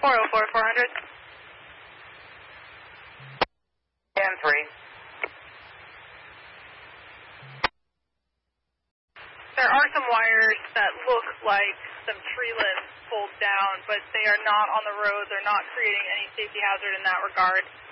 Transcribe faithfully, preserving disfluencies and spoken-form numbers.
four oh four, four hundred. ten three. There are some wires that look like some tree limbs pulled down, but they are not on the road. They're not creating any safety hazard in that regard.